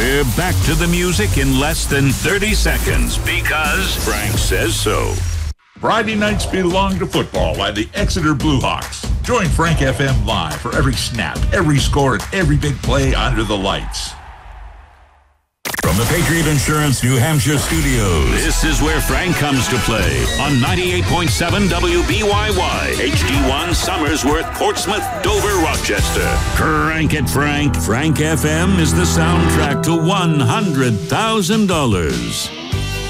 We're back to the music in less than 30 seconds because Frank says so. Friday nights belong to football and the Exeter Bluehawks. Join Frank FM live for every snap, every score, and every big play under the lights. From the Patriot Insurance New Hampshire studios, This is where Frank comes to play on 98.7 WBYY, HD1 Somersworth, Portsmouth, Dover, Rochester. Crank it, Frank. Frank FM is the soundtrack to $100,000.